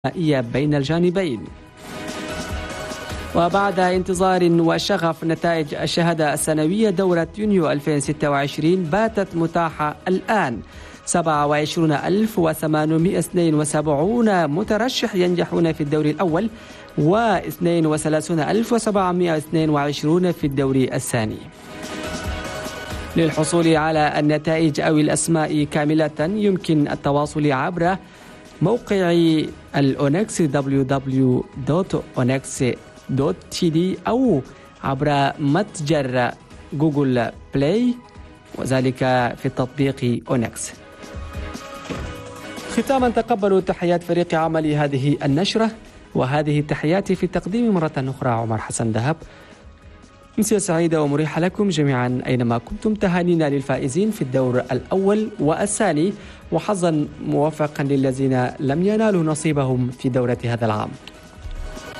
بين الجانبين. وبعد انتظار وشغف نتائج الشهادة السنوية دورة يونيو 2026 باتت متاحة الآن. 27872 مترشح ينجحون في الدور الأول و32722 في الدور الثاني. للحصول على النتائج أو الأسماء كاملة يمكن التواصل عبر موقع الأونكس www.onyx.tv أو عبر متجر جوجل بلاي وذلك في التطبيق أونكس. ختاما تقبلوا تحيات فريق عمل هذه النشرة، وهذه تحياتي في التقديم مرة أخرى عمر حسن دهب. أمسية سعيدة ومريحة لكم جميعا أينما كنتم. تهانينا للفائزين في الدور الأول والثاني، وحظا موفقا للذين لم ينالوا نصيبهم في دورة هذا العام.